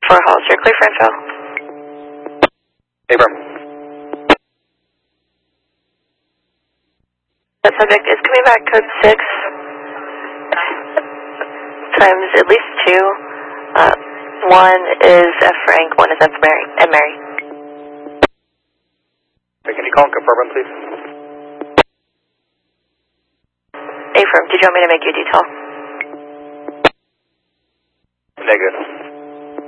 4 Hollister, clear for info. Affirm. That subject is coming back code 6 times at least 2. 1 is F Frank, 1 is F Mary, and Mary. Can you call and confirm him, please? Affirm, did you want me to make you a detail?